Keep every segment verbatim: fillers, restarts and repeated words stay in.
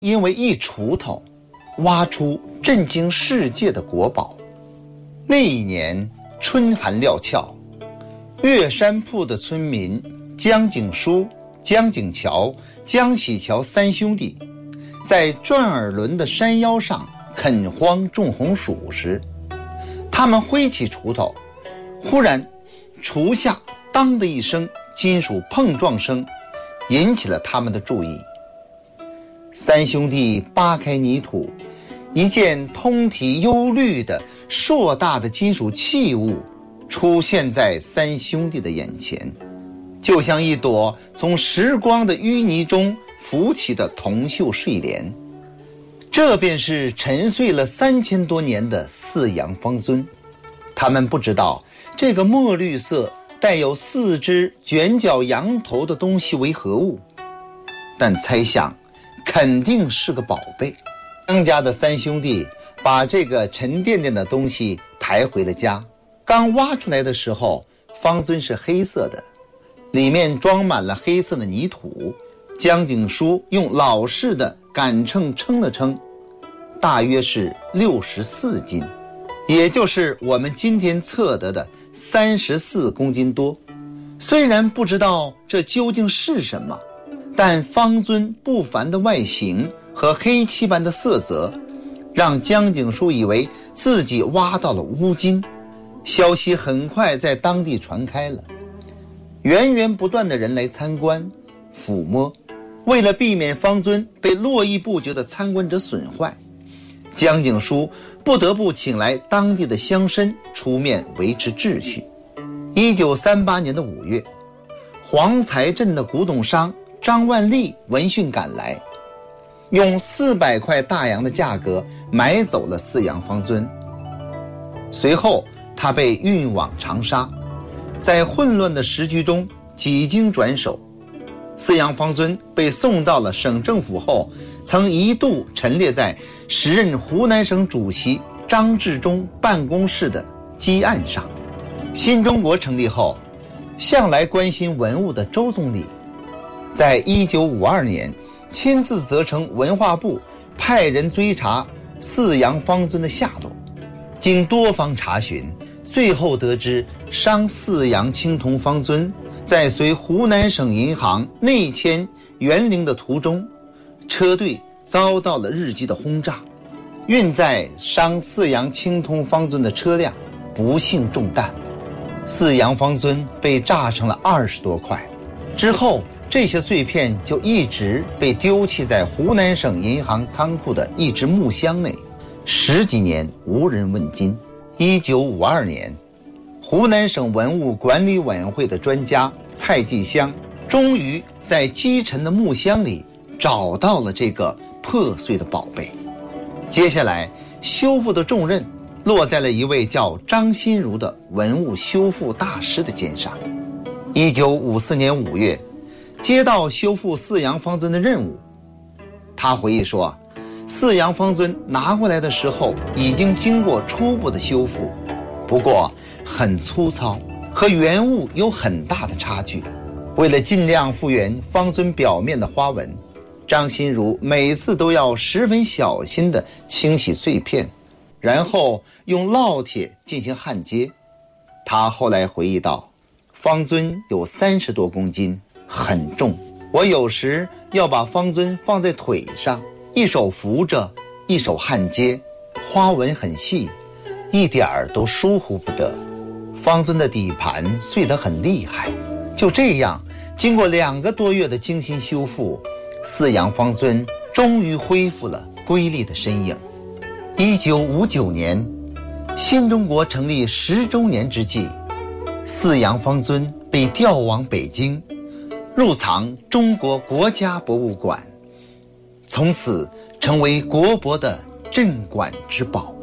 因为一锄头挖出震惊世界的国宝。那一年春寒料峭，岳山铺的村民江景书、江景桥、江喜桥三兄弟在转耳轮的山腰上垦荒种红薯时，他们挥起锄头，忽然锄下当的一声金属碰撞声，引起了他们的注意。三兄弟扒开泥土，一件通体幽绿的硕大的金属器物出现在三兄弟的眼前，就像一朵从时光的淤泥中浮起的铜锈睡莲。这便是沉睡了三千多年的四羊方尊。他们不知道这个墨绿色带有四只卷角羊头的东西为何物，但猜想肯定是个宝贝。江家的三兄弟把这个沉甸甸的东西抬回了家。刚挖出来的时候，方尊是黑色的，里面装满了黑色的泥土。江景书用老式的杆秤称了称，大约是六十四斤，也就是我们今天测得的三十四公斤多。虽然不知道这究竟是什么，但方尊不凡的外形和黑漆般的色泽，让江景书以为自己挖到了乌金。消息很快在当地传开了，源源不断的人来参观抚摸。为了避免方尊被络绎不绝的参观者损坏，江景书不得不请来当地的乡绅出面维持秩序。一九三八年的五月，黄财镇的古董商张万利闻讯赶来，用四百块大洋的价格买走了四羊方尊。随后他被运往长沙，在混乱的时局中几经转手，四羊方尊被送到了省政府后，曾一度陈列在时任湖南省主席张治中办公室的基案上。新中国成立后，向来关心文物的周总理在一九五二年亲自责成文化部派人追查四羊方尊的下落。经多方查询，最后得知商四羊青铜方尊在随湖南省银行内迁园林的途中，车队遭到了日机的轰炸，运载商四羊青铜方尊的车辆不幸中弹，四羊方尊被炸成了二十多块。之后这些碎片就一直被丢弃在湖南省银行仓库的一只木箱内，十几年无人问津。一九五二年，湖南省文物管理委员会的专家蔡继香终于在积沉的木箱里找到了这个破碎的宝贝。接下来修复的重任落在了一位叫张新如的文物修复大师的肩上。一九五四年五月，接到修复四羊方尊的任务。他回忆说，四羊方尊拿过来的时候已经经过初步的修复，不过很粗糙，和原物有很大的差距。为了尽量复原方尊表面的花纹，张新如每次都要十分小心地清洗碎片，然后用烙铁进行焊接。他后来回忆道，方尊有三十多公斤，很重，我有时要把方尊放在腿上，一手扶着，一手焊接，花纹很细，一点儿都疏忽不得。方尊的底盘碎得很厉害。就这样，经过两个多月的精心修复，四羊方尊终于恢复了瑰丽的身影。一九五九年，新中国成立十周年之际，四羊方尊被调往北京，入藏中国国家博物馆，从此成为国博的镇馆之宝。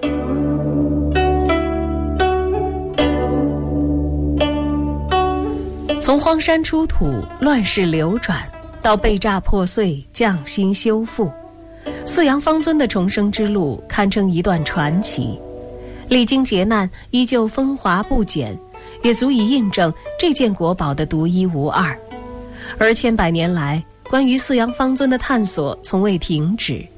从荒山出土、乱世流转，到被炸破碎、匠心修复，四羊方尊的重生之路堪称一段传奇。历经劫难，依旧风华不减，也足以印证这件国宝的独一无二。而千百年来， 关于四羊方尊的探索从未停止。